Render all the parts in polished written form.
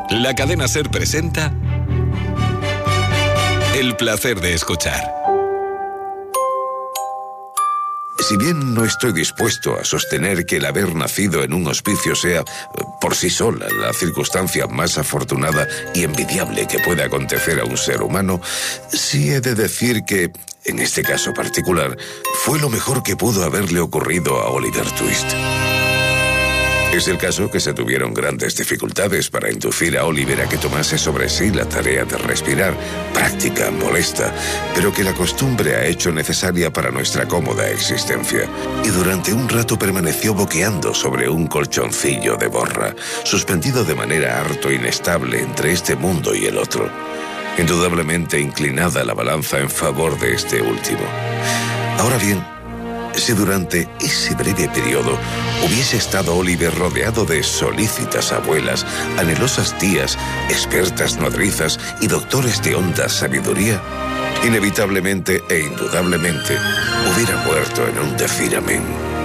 La cadena SER presenta El placer de escuchar. Si bien no estoy dispuesto a sostener que el haber nacido en un hospicio sea, por sí sola, la circunstancia más afortunada y envidiable que pueda acontecer a un ser humano, sí he de decir que, en este caso particular, fue lo mejor que pudo haberle ocurrido a Oliver Twist. Es el caso que se tuvieron grandes dificultades para inducir a Oliver a que tomase sobre sí la tarea de respirar, práctica, molesta, pero que la costumbre ha hecho necesaria para nuestra cómoda existencia. Y durante un rato permaneció boqueando sobre un colchoncillo de borra, suspendido de manera harto inestable entre este mundo y el otro. Indudablemente inclinada la balanza en favor de este último. Ahora bien, si durante ese breve periodo hubiese estado Oliver rodeado de solícitas abuelas, anhelosas tías, expertas nodrizas y doctores de honda sabiduría, inevitablemente e indudablemente hubiera muerto en un decir amén.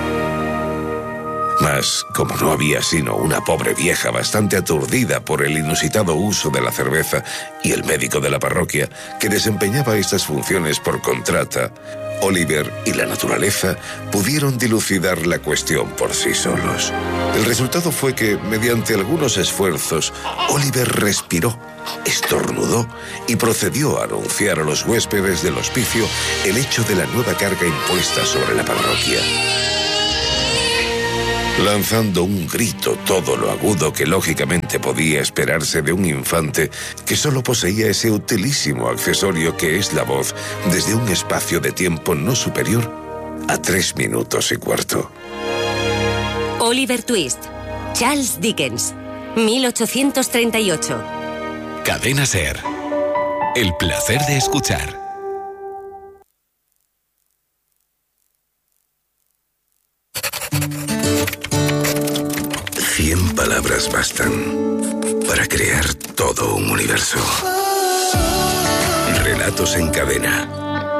Mas, como no había sino una pobre vieja bastante aturdida por el inusitado uso de la cerveza y el médico de la parroquia, que desempeñaba estas funciones por contrata, Oliver y la naturaleza pudieron dilucidar la cuestión por sí solos. El resultado fue que, mediante algunos esfuerzos, Oliver respiró, estornudó y procedió a anunciar a los huéspedes del hospicio el hecho de la nueva carga impuesta sobre la parroquia. Lanzando un grito todo lo agudo que lógicamente podía esperarse de un infante que solo poseía ese utilísimo accesorio que es la voz desde un espacio de tiempo no superior a 3 minutos y cuarto. Oliver Twist, Charles Dickens, 1838. Cadena SER. El placer de escuchar. Palabras bastan para crear todo un universo. Relatos en cadena.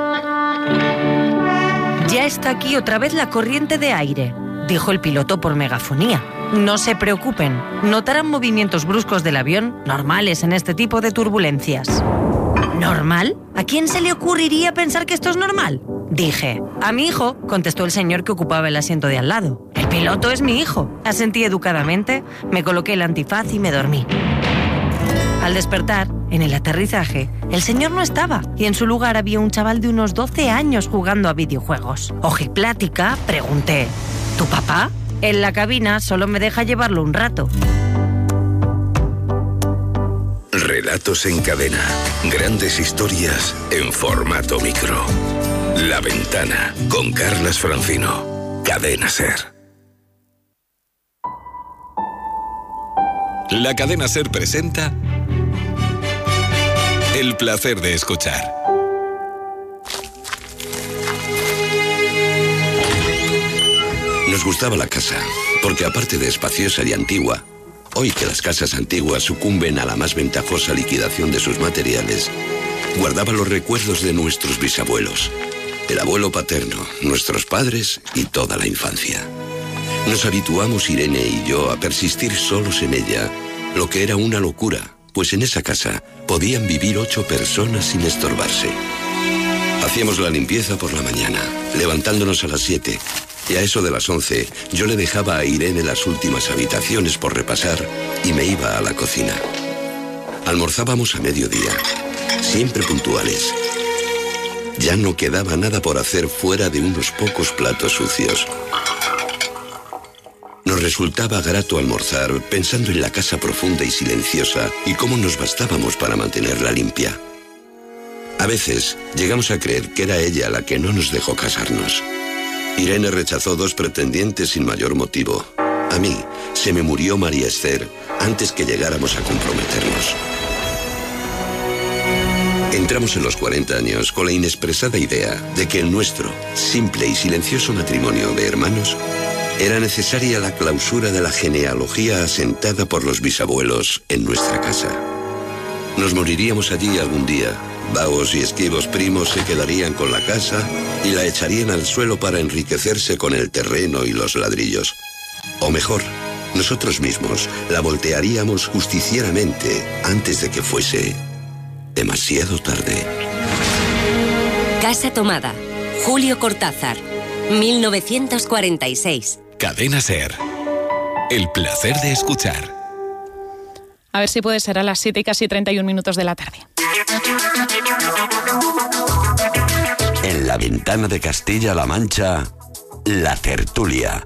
Ya está aquí otra vez la corriente de aire, dijo el piloto por megafonía. No se preocupen, notarán movimientos bruscos del avión normales en este tipo de turbulencias. ¿Normal? ¿A quién se le ocurriría pensar que esto es normal? Dije. A mi hijo, contestó el señor que ocupaba el asiento de al lado. El piloto es mi hijo. Asentí educadamente, me coloqué el antifaz y me dormí. Al despertar, en el aterrizaje, el señor no estaba y en su lugar había un chaval de unos 12 años jugando a videojuegos. Ojiplática, pregunté, ¿tu papá? En la cabina solo me deja llevarlo un rato. Relatos en cadena. Grandes historias en formato micro. La Ventana, con Carlas Francino. Cadena SER. La cadena SER presenta El placer de escuchar. Nos gustaba la casa, porque aparte de espaciosa y antigua, hoy que las casas antiguas sucumben a la más ventajosa liquidación de sus materiales, guardaba los recuerdos de nuestros bisabuelos, el abuelo paterno, nuestros padres y toda la infancia. Nos habituamos, Irene y yo, a persistir solos en ella, lo que era una locura, pues en esa casa podían vivir 8 personas sin estorbarse. Hacíamos la limpieza por la mañana, levantándonos a las 7, y a eso de las 11 yo le dejaba a Irene las últimas habitaciones por repasar y me iba a la cocina. Almorzábamos a mediodía, siempre puntuales. Ya no quedaba nada por hacer fuera de unos pocos platos sucios. Nos resultaba grato almorzar pensando en la casa profunda y silenciosa y cómo nos bastábamos para mantenerla limpia. A veces llegamos a creer que era ella la que no nos dejó casarnos. Irene rechazó 2 pretendientes sin mayor motivo. A mí se me murió María Esther antes que llegáramos a comprometernos. Entramos en los 40 años con la inexpresada idea de que en nuestro simple y silencioso matrimonio de hermanos era necesaria la clausura de la genealogía asentada por los bisabuelos en nuestra casa. Nos moriríamos allí algún día. Vagos y esquivos primos se quedarían con la casa y la echarían al suelo para enriquecerse con el terreno y los ladrillos. O mejor, nosotros mismos la voltearíamos justicieramente antes de que fuese demasiado tarde. Casa Tomada. Julio Cortázar. 1946. Cadena SER. El placer de escuchar. A ver si puede ser a las 7 y casi 31 minutos de la tarde. En la ventana de Castilla-La Mancha, La Tertulia.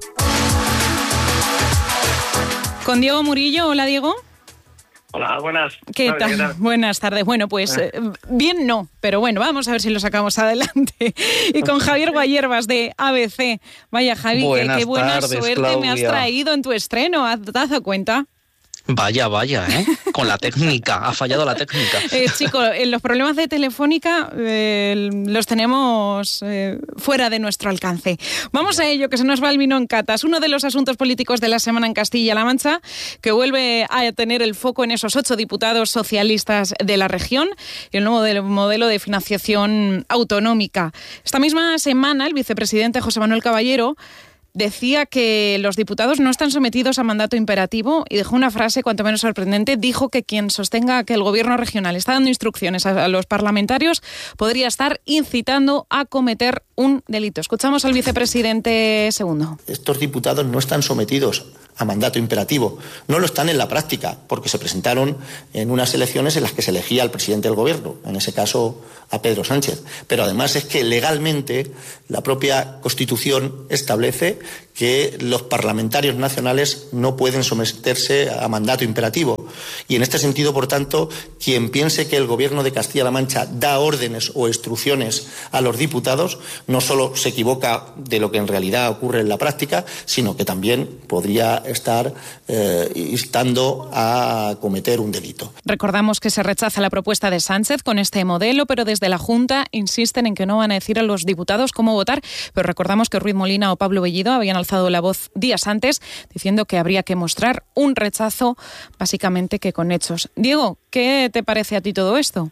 Con Diego Murillo. Hola, Diego. Hola, buenas. ¿Qué tal? Buenas tardes. Bueno, pues bien no, pero bueno, vamos a ver si lo sacamos adelante. Y con Javier Guayerbas de ABC. Vaya, Javi, qué buena tardes, suerte Claudia. me has traído en tu estreno. ¿Te has dado cuenta? Vaya, con la técnica, ha fallado la técnica. Chicos, los problemas de Telefónica los tenemos fuera de nuestro alcance. Vamos a ello, que se nos va el vino en catas. Uno de los asuntos políticos de la semana en Castilla-La Mancha, que vuelve a tener el foco en esos 8 diputados socialistas de la región y el nuevo modelo de financiación autonómica. Esta misma semana, el vicepresidente José Manuel Caballero decía que los diputados no están sometidos a mandato imperativo y dejó una frase cuanto menos sorprendente. Dijo que quien sostenga que el gobierno regional está dando instrucciones a los parlamentarios podría estar incitando a cometer un delito. Escuchamos al vicepresidente segundo. Estos diputados no están sometidos a mandato imperativo. No lo están en la práctica, porque se presentaron en unas elecciones en las que se elegía al presidente del gobierno, en ese caso a Pedro Sánchez. Pero además es que legalmente la propia Constitución establece que los parlamentarios nacionales no pueden someterse a mandato imperativo. Y en este sentido, por tanto, quien piense que el Gobierno de Castilla-La Mancha da órdenes o instrucciones a los diputados, no solo se equivoca de lo que en realidad ocurre en la práctica, sino que también podría estar instando a cometer un delito. Recordamos que se rechaza la propuesta de Sánchez con este modelo, pero desde la Junta insisten en que no van a decir a los diputados cómo votar. Pero recordamos que Ruiz Molina o Pablo Bellido habían alzado la voz días antes diciendo que habría que mostrar un rechazo, básicamente que con hechos. Diego, ¿qué te parece a ti todo esto?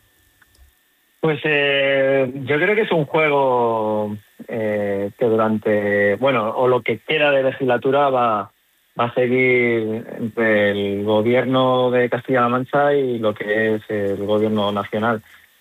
Pues yo creo que es un juego que durante, o lo que queda de legislatura va a seguir entre el gobierno de Castilla-La Mancha y lo que es el gobierno nacional.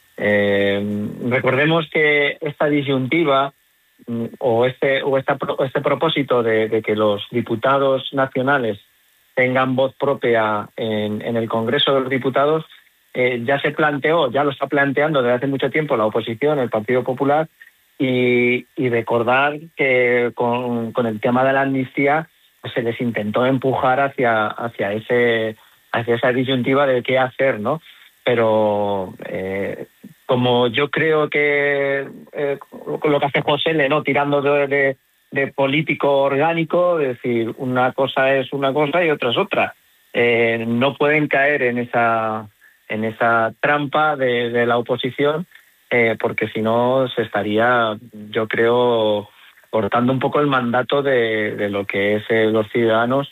Recordemos que esta disyuntiva o este propósito de que los diputados nacionales tengan voz propia en el Congreso de los Diputados ya se planteó, ya lo está planteando desde hace mucho tiempo la oposición, el Partido Popular, y recordar que con el tema de la amnistía pues se les intentó empujar hacia esa disyuntiva de qué hacer, ¿no? Pero como yo creo que lo que hace José L, ¿no? Tirando de político orgánico, es decir, una cosa es una cosa y otra es otra. No pueden caer en esa trampa de la oposición, porque si no se estaría, yo creo, cortando un poco el mandato de lo que es los ciudadanos.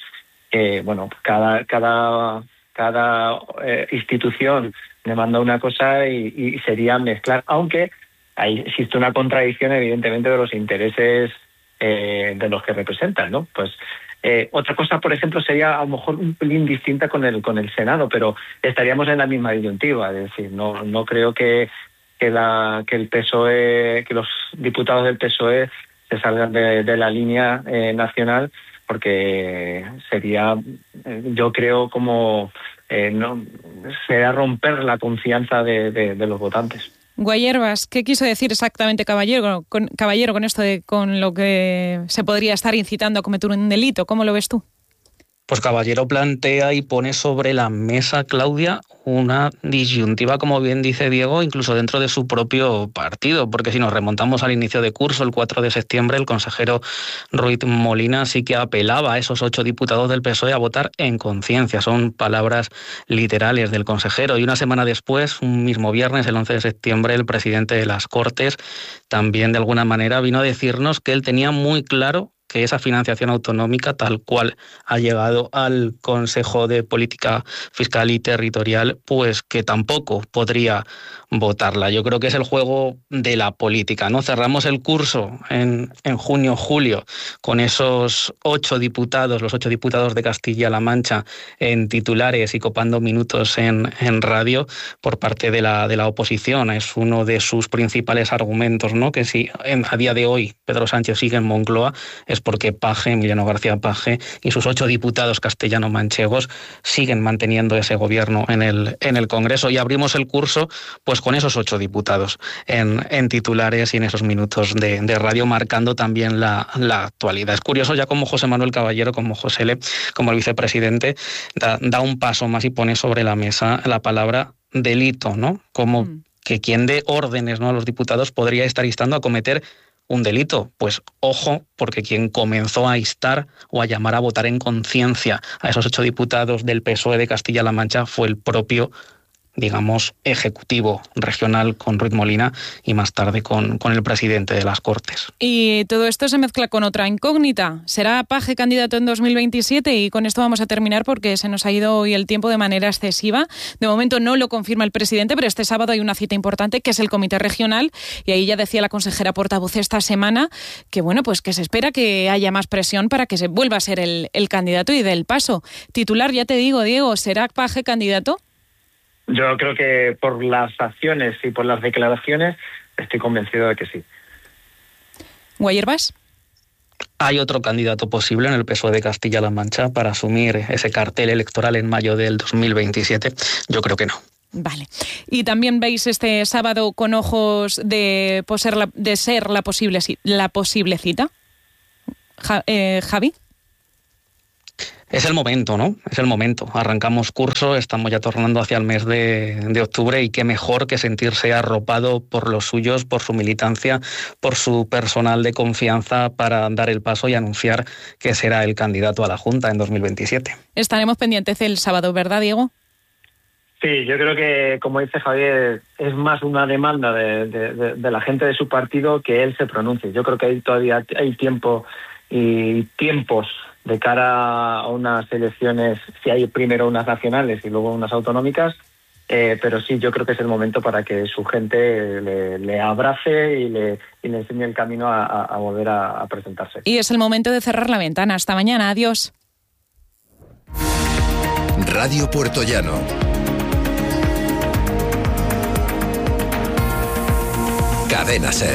Cada institución demanda una cosa y sería mezclar, aunque existe una contradicción evidentemente de los intereses de los que representan, ¿no? Pues otra cosa, por ejemplo, sería a lo mejor un pelín distinta con el Senado, pero estaríamos en la misma disyuntiva. Es decir, no creo que el PSOE, que los diputados del PSOE se salgan de la línea nacional, porque sería, yo creo, como sería romper la confianza de los votantes. Guayerbas, ¿qué quiso decir exactamente Caballero con esto con lo que se podría estar incitando a cometer un delito? ¿Cómo lo ves tú? Pues Caballero plantea y pone sobre la mesa, Claudia, una disyuntiva, como bien dice Diego, incluso dentro de su propio partido, porque si nos remontamos al inicio de curso, el 4 de septiembre, el consejero Ruiz Molina sí que apelaba a esos 8 diputados del PSOE a votar en conciencia. Son palabras literales del consejero. Y una semana después, un mismo viernes, el 11 de septiembre, el presidente de las Cortes también de alguna manera vino a decirnos que él tenía muy claro que esa financiación autonómica, tal cual ha llegado al Consejo de Política Fiscal y Territorial, pues que tampoco podría votarla. Yo creo que es el juego de la política, ¿no? Cerramos el curso en junio, julio, con esos 8 diputados, los 8 diputados de Castilla-La Mancha en titulares y copando minutos en radio por parte de la oposición. Es uno de sus principales argumentos, ¿no? Que si a día de hoy Pedro Sánchez sigue en Moncloa es porque Page, Emiliano García Page, y sus 8 diputados castellano-manchegos siguen manteniendo ese gobierno en el Congreso, y abrimos el curso pues con esos 8 diputados en titulares y en esos minutos de radio, marcando también la actualidad. Es curioso ya como José Manuel Caballero, como José como el vicepresidente, da un paso más y pone sobre la mesa la palabra delito, ¿no? Como que quien dé órdenes, ¿no?, a los diputados podría estar instando a cometer un delito. Pues ojo, porque quien comenzó a instar o a llamar a votar en conciencia a esos 8 diputados del PSOE de Castilla-La Mancha fue el propio, digamos, ejecutivo regional con Ruiz Molina y más tarde con el presidente de las Cortes. Y todo esto se mezcla con otra incógnita. ¿Será Page candidato en 2027? Y con esto vamos a terminar porque se nos ha ido hoy el tiempo de manera excesiva. De momento no lo confirma el presidente, pero este sábado hay una cita importante que es el Comité Regional, y ahí ya decía la consejera portavoz esta semana que bueno, pues que se espera que haya más presión para que se vuelva a ser el candidato y dé el paso. Titular, ya te digo, Diego, ¿será Page candidato? Yo creo que por las acciones y por las declaraciones estoy convencido de que sí. ¿Guayerbas? ¿Hay otro candidato posible en el PSOE de Castilla-La Mancha para asumir ese cartel electoral en mayo del 2027? Yo creo que no. Vale. ¿Y también veis este sábado con ojos de ser la posible cita? Javi. Es el momento, ¿no? Es el momento. Arrancamos curso, estamos ya tornando hacia el mes de octubre, y qué mejor que sentirse arropado por los suyos, por su militancia, por su personal de confianza para dar el paso y anunciar que será el candidato a la Junta en 2027. Estaremos pendientes el sábado, ¿verdad, Diego? Sí, yo creo que, como dice Javier, es más una demanda de la gente de su partido que él se pronuncie. Yo creo que ahí todavía hay tiempo y tiempos de cara a unas elecciones, si hay primero unas nacionales y luego unas autonómicas, pero sí, yo creo que es el momento para que su gente le abrace y le enseñe el camino a volver a presentarse. Y es el momento de cerrar la ventana. Hasta mañana, adiós. Radio Puertollano. Cadena SER.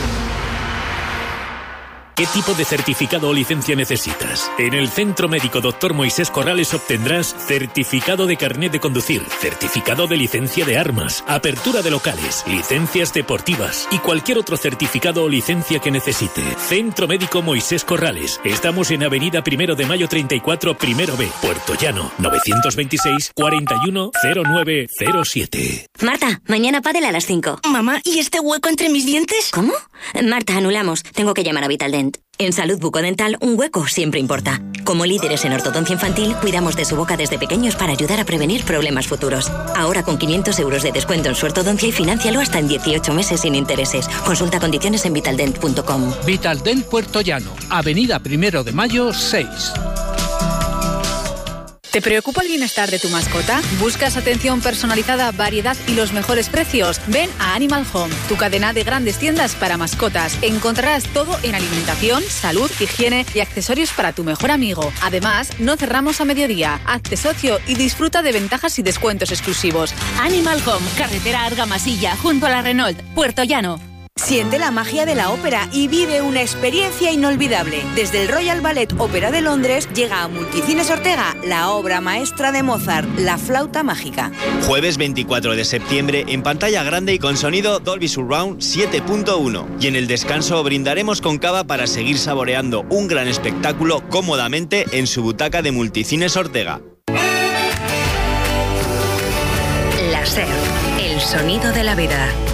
¿Qué tipo de certificado o licencia necesitas? En el Centro Médico Dr. Moisés Corrales obtendrás certificado de carnet de conducir, certificado de licencia de armas, apertura de locales, licencias deportivas y cualquier otro certificado o licencia que necesite. Centro Médico Moisés Corrales. Estamos en Avenida 1 de Mayo 34, Primero B, Puerto Llano, 926 41 0907. Marta, mañana pádel a las 5. Mamá, ¿y este hueco entre mis dientes? ¿Cómo? Marta, anulamos. Tengo que llamar a Vitaldent. En Salud Bucodental, un hueco siempre importa. Como líderes en ortodoncia infantil, cuidamos de su boca desde pequeños para ayudar a prevenir problemas futuros. Ahora con 500 euros de descuento en su ortodoncia y financialo hasta en 18 meses sin intereses. Consulta condiciones en vitaldent.com. Vitaldent Puerto Llano, Avenida 1 de Mayo 6. ¿Te preocupa el bienestar de tu mascota? ¿Buscas atención personalizada, variedad y los mejores precios? Ven a Animal Home, tu cadena de grandes tiendas para mascotas. Encontrarás todo en alimentación, salud, higiene y accesorios para tu mejor amigo. Además, no cerramos a mediodía. Hazte socio y disfruta de ventajas y descuentos exclusivos. Animal Home, carretera Argamasilla, junto a la Renault, Puerto Llano. Siente la magia de la ópera y vive una experiencia inolvidable. Desde el Royal Ballet Ópera de Londres llega a Multicines Ortega la obra maestra de Mozart, La flauta mágica. Jueves 24 de septiembre en pantalla grande y con sonido Dolby Surround 7.1. Y en el descanso brindaremos con cava para seguir saboreando un gran espectáculo cómodamente en su butaca de Multicines Ortega. La SER, el sonido de la vida.